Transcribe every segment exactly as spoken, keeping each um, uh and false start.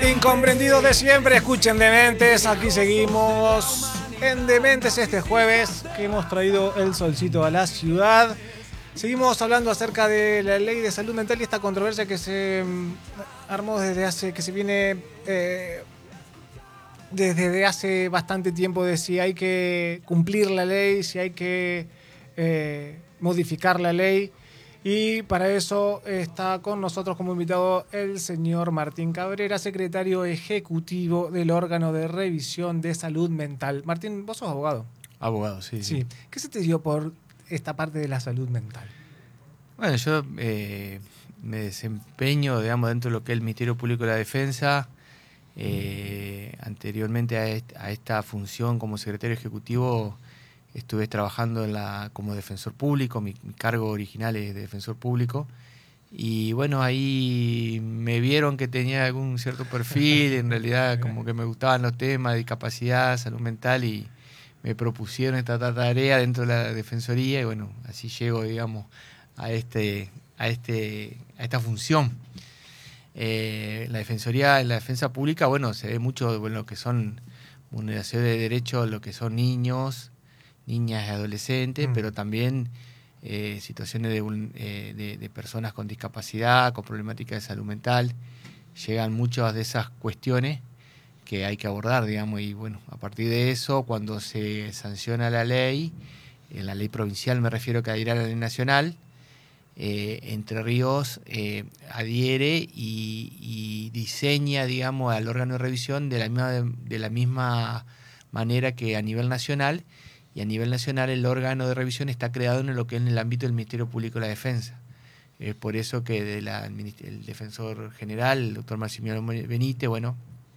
incomprendidos de siempre, escuchen Dementes, aquí seguimos en Dementes este jueves que hemos traído el solcito a la ciudad. Seguimos hablando acerca de la ley de salud mental y esta controversia que se armó desde hace, que se viene eh, desde hace bastante tiempo, de si hay que cumplir la ley, si hay que eh, modificar la ley. Y para eso está con nosotros como invitado el señor Martín Cabrera, secretario ejecutivo del órgano de revisión de salud mental. Martín, vos sos abogado. Abogado, sí. Sí. Sí. ¿Qué se te dio por esta parte de la salud mental? Bueno, yo eh, me desempeño, digamos, dentro de lo que es el Ministerio Público de la Defensa. Eh, anteriormente a, est a esta función como secretario ejecutivo, estuve trabajando en la, como defensor público, mi, mi cargo original es de defensor público, y bueno, ahí me vieron que tenía algún cierto perfil, en realidad como que me gustaban los temas de discapacidad, salud mental, y me propusieron esta tarea dentro de la defensoría, y bueno, así llego, digamos, a, este, a, este, a esta función. Eh, la defensoría, en la defensa pública, bueno, se ve mucho bueno, lo que son vulneraciones de derechos, lo que son niños, niñas y adolescentes, mm. pero también eh, situaciones de, eh, de, de personas con discapacidad, con problemática de salud mental. Llegan muchas de esas cuestiones que hay que abordar, digamos, y bueno, a partir de eso, cuando se sanciona la ley, en la ley provincial me refiero que adhiere a la ley nacional, eh, Entre Ríos eh, adhiere y, y diseña, digamos, al órgano de revisión de la misma, de, de la misma manera que a nivel nacional. Y a nivel nacional el órgano de revisión está creado en lo que es en el ámbito del Ministerio Público de la Defensa. Es por eso que de la, el defensor general, el doctor Maximiliano Benítez, bueno,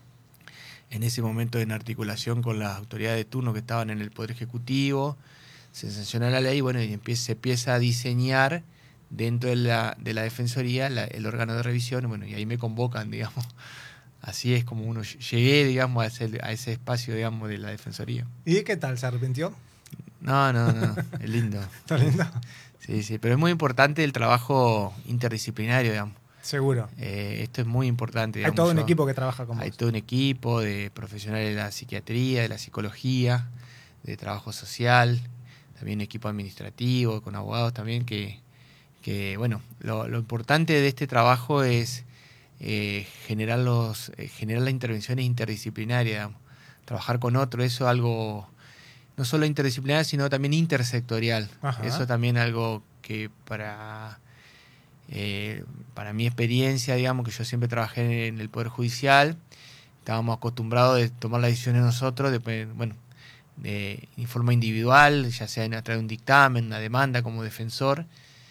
en ese momento en articulación con las autoridades de turno que estaban en el Poder Ejecutivo, se sanciona la ley, bueno, y empieza, se empieza a diseñar dentro de la, de la Defensoría la, el órgano de revisión, bueno, y ahí me convocan, digamos. Así es como uno llegué, digamos, a ese, a ese espacio, digamos, de la Defensoría. ¿Y qué tal? ¿Se arrepintió? No, no, no, es lindo. ¿Está lindo? Sí, sí, pero es muy importante el trabajo interdisciplinario, digamos. Seguro. Eh, esto es muy importante, digamos. Hay todo un Yo, equipo que trabaja con vos. Hay todo un equipo de profesionales de la psiquiatría, de la psicología, de trabajo social, también equipo administrativo, con abogados también, que, que bueno, lo, lo importante de este trabajo es Eh, generar, los, eh, generar las intervenciones interdisciplinarias, digamos. Trabajar con otro, eso es algo no solo interdisciplinario, sino también intersectorial. Ajá. Eso también es algo que para, eh, para mi experiencia, digamos, que yo siempre trabajé en el Poder Judicial, estábamos acostumbrados de tomar las decisiones nosotros, de, bueno, de, de forma individual, ya sea a través de un dictamen, una demanda como defensor.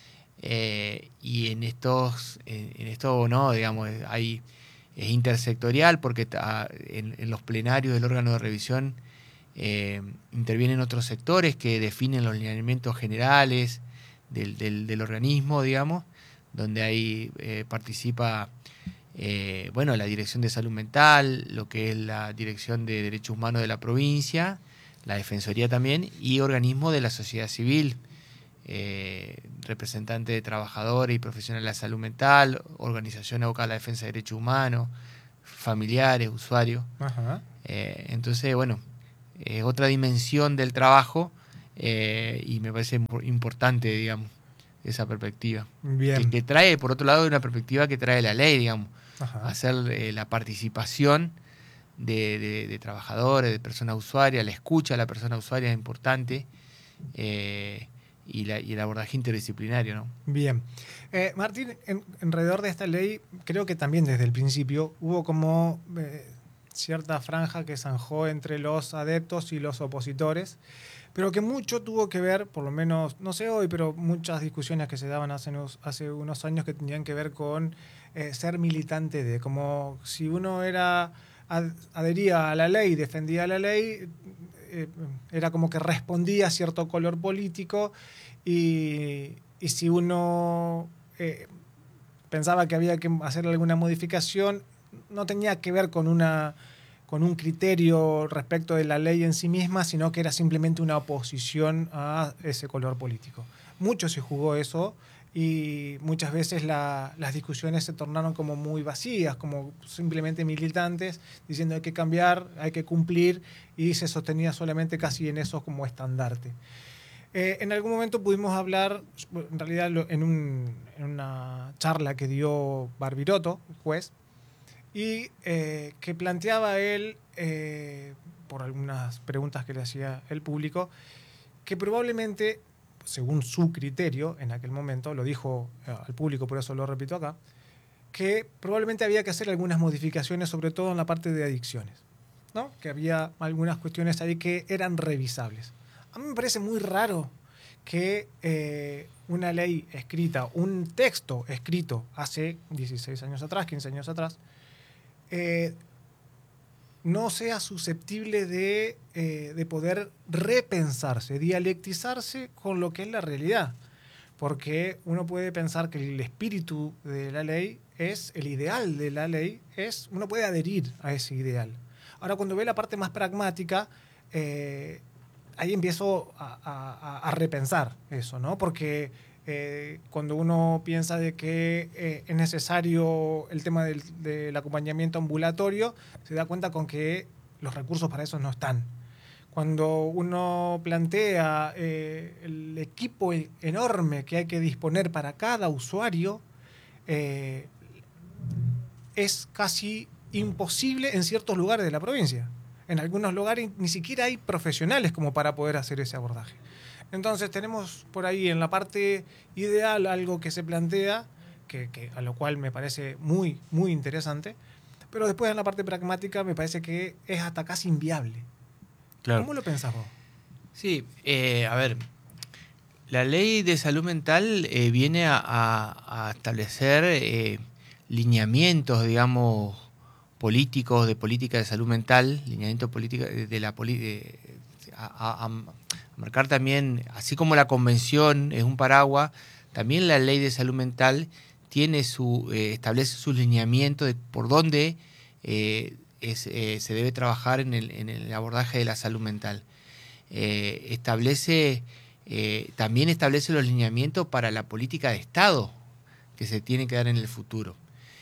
Eh, y en estos, en, en esto no, digamos, hay, es intersectorial porque ta, en, en los plenarios del órgano de revisión eh, intervienen otros sectores que definen los lineamientos generales del, del, del organismo, digamos, donde ahí eh, participa eh, bueno, la Dirección de Salud Mental, lo que es la Dirección de Derechos Humanos de la provincia, la Defensoría también, y organismos de la sociedad civil. Eh, representantes de trabajadores y profesionales de la salud mental, organizaciones abocadas a la defensa de derechos humanos, familiares, usuarios. Ajá. Eh, entonces, bueno, es eh, otra dimensión del trabajo eh, y me parece importante, digamos, esa perspectiva. Bien. Que, que trae, por otro lado, una perspectiva que trae la ley, digamos, Ajá. hacer eh, la participación de, de, de trabajadores, de personas usuarias, la escucha a la persona usuaria es importante. Eh, Y, la, y el abordaje interdisciplinario, ¿no? Bien. Eh, Martín, en, alrededor de esta ley, creo que también desde el principio hubo como eh, cierta franja que zanjó entre los adeptos y los opositores, pero que mucho tuvo que ver, por lo menos, no sé hoy, pero muchas discusiones que se daban hace unos, hace unos años que tenían que ver con eh, ser militante de, como si uno era ad, adhería a la ley, defendía la ley, eh, era como que respondía a cierto color político y, y si uno eh, pensaba que había que hacer alguna modificación, no tenía que ver con una con un criterio respecto de la ley en sí misma, sino que era simplemente una oposición a ese color político. Mucho se jugó eso y muchas veces la, las discusiones se tornaron como muy vacías, como simplemente militantes diciendo hay que cambiar, hay que cumplir, y se sostenía solamente casi en eso como estandarte. Eh, en algún momento pudimos hablar, en realidad en, un, en una charla que dio Barbiroto, juez, y eh, que planteaba él, eh, por algunas preguntas que le hacía el público, que probablemente, según su criterio en aquel momento, lo dijo al público, por eso lo repito acá, que probablemente había que hacer algunas modificaciones, sobre todo en la parte de adicciones, ¿no? Que había algunas cuestiones ahí que eran revisables. A mí me parece muy raro que eh, una ley escrita, un texto escrito hace dieciséis años atrás, quince años atrás, eh, no sea susceptible de, eh, de poder repensarse, dialectizarse con lo que es la realidad. Porque uno puede pensar que el espíritu de la ley es, el ideal de la ley es, uno puede adherir a ese ideal. Ahora, cuando ve la parte más pragmática, eh, ahí empiezo a, a, a repensar eso, ¿no? Porque eh, cuando uno piensa de que eh, es necesario el tema del, del acompañamiento ambulatorio, se da cuenta con que los recursos para eso no están. Cuando uno plantea eh, el equipo enorme que hay que disponer para cada usuario, eh, es casi imposible en ciertos lugares de la provincia. En algunos lugares ni siquiera hay profesionales como para poder hacer ese abordaje. Entonces tenemos por ahí en la parte ideal algo que se plantea, que, que a lo cual me parece muy, muy interesante, pero después en la parte pragmática me parece que es hasta casi inviable. Claro. ¿Cómo lo pensás vos? Sí, eh, a ver, la ley de salud mental eh, viene a, a, a establecer eh, lineamientos, digamos, políticos, de política de salud mental, lineamientos políticos de, de la política, a, a, a marcar también, así como la convención es un paraguas, también la ley de salud mental tiene su, eh, establece sus lineamientos de por dónde eh, es, eh, se debe trabajar en el, en el abordaje de la salud mental. Eh, establece, eh, también establece los lineamientos para la política de Estado que se tiene que dar en el futuro.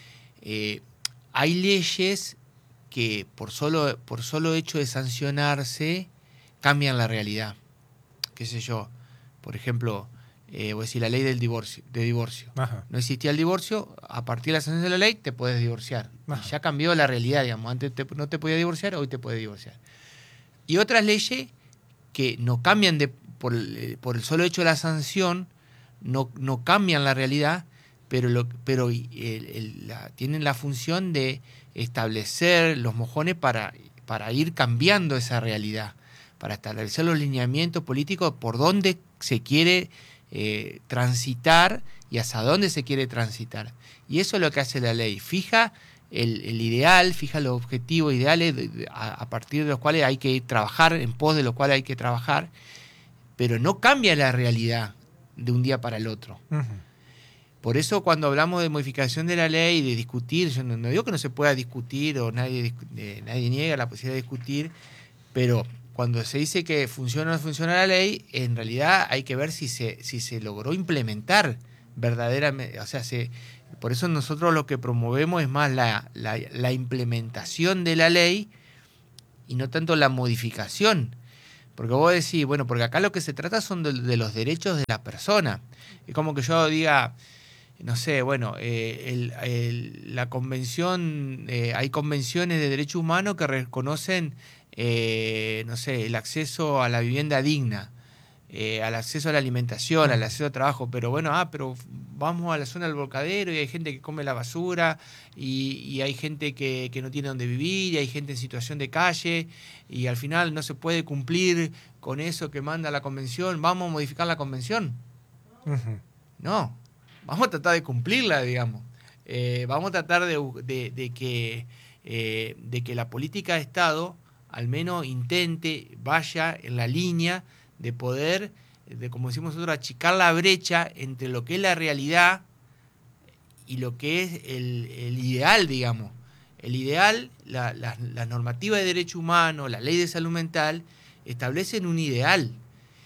Eh, hay leyes que por solo, por solo hecho de sancionarse cambian la realidad. Qué sé yo, por ejemplo, eh, voy a decir la ley del divorcio, de divorcio. Ajá. No existía el divorcio, a partir de la sanción de la ley te puedes divorciar. Y ya cambió la realidad, digamos. Antes te, no te podías divorciar, hoy te puedes divorciar. Y otras leyes que no cambian de, por, por el solo hecho de la sanción, no, no cambian la realidad, pero, lo, pero el, el, la, tienen la función de establecer los mojones para, para ir cambiando esa realidad, para establecer los lineamientos políticos por dónde se quiere eh, transitar y hacia dónde se quiere transitar. Y eso es lo que hace la ley. Fija el, el ideal, fija los objetivos ideales de, de, a, a partir de los cuales hay que trabajar, en pos de los cuales hay que trabajar, pero no cambia la realidad de un día para el otro. Uh-huh. Por eso cuando hablamos de modificación de la ley, de discutir, yo no, no digo que no se pueda discutir o nadie, eh, nadie niega la posibilidad de discutir, pero cuando se dice que funciona o no funciona la ley, en realidad hay que ver si se, si se logró implementar verdaderamente. O sea, se, por eso nosotros lo que promovemos es más la, la, la implementación de la ley y no tanto la modificación. Porque vos decís, bueno, porque acá lo que se trata son de, de los derechos de la persona. Es como que yo diga, no sé, bueno, eh, el, el, la convención, eh, hay convenciones de derechos humanos que reconocen, eh, no sé, el acceso a la vivienda digna, eh, al acceso a la alimentación, al acceso al trabajo, pero bueno, ah, pero vamos a la zona del Volcadero y hay gente que come la basura y, y hay gente que, que no tiene dónde vivir y hay gente en situación de calle y al final no se puede cumplir con eso que manda la convención, ¿vamos a modificar la convención? Uh-huh. No, vamos a tratar de cumplirla, digamos. Eh, vamos a tratar de, de, de, que, eh, de que la política de Estado al menos intente, vaya en la línea de poder, de como decimos nosotros, achicar la brecha entre lo que es la realidad y lo que es el, el ideal, digamos. El ideal, la, la, la normativa de derechos humanos, la ley de salud mental, establecen un ideal.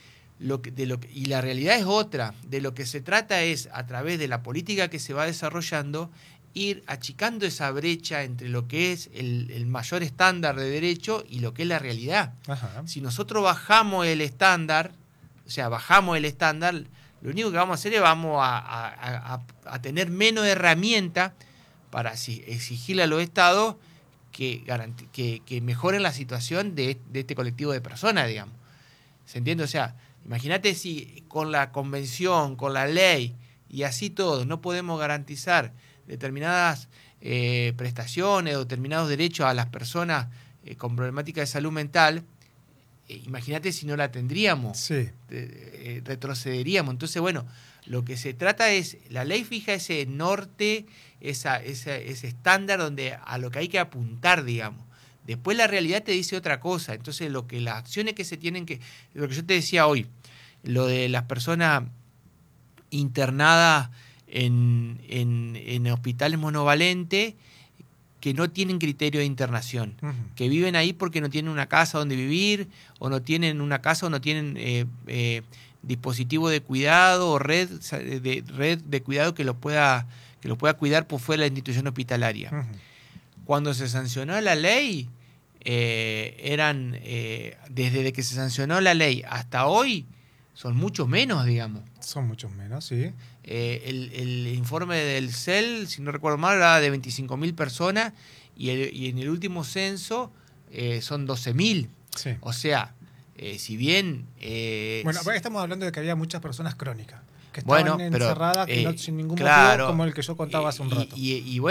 lo que, de lo que, y la realidad es otra. De lo que se trata es, a través de la política que se va desarrollando, ir achicando esa brecha entre lo que es el, el mayor estándar de derecho y lo que es la realidad. Ajá. Si nosotros bajamos el estándar, o sea, bajamos el estándar, lo único que vamos a hacer es vamos a, a, a, a tener menos herramientas para exigirle a los estados que, que, que mejoren la situación de, de este colectivo de personas, digamos. ¿Se entiende? O sea, imagínate si con la convención, con la ley y así todo, no podemos garantizar determinadas eh, prestaciones o determinados derechos a las personas eh, con problemática de salud mental, eh, imagínate si no la tendríamos, sí. eh, eh, retrocederíamos. Entonces, bueno, lo que se trata es, la ley fija ese norte, esa, esa, ese estándar donde a lo que hay que apuntar, digamos. Después la realidad te dice otra cosa. Entonces, lo que las acciones que se tienen que, lo que yo te decía hoy, lo de las personas internadas en, en, en hospitales monovalentes que no tienen criterio de internación, uh-huh. que viven ahí porque no tienen una casa donde vivir, o no tienen una casa o no tienen eh, eh, dispositivo de cuidado o red de, red de cuidado que lo pueda, que lo pueda cuidar por fuera de la institución hospitalaria. Uh-huh. Cuando se sancionó la ley, eh, eran eh, desde que se sancionó la ley hasta hoy, son muchos menos, digamos. Son muchos menos, sí. Eh, el, el informe del C E L, si no recuerdo mal, era de veinticinco mil personas y, el, y en el último censo eh, son doce mil. Sí. O sea, eh, si bien... Eh, bueno, si, estamos hablando de que había muchas personas crónicas que estaban bueno, pero, encerradas que eh, no, sin ningún claro, motivo, como el que yo contaba hace un rato. Y, y, y bueno,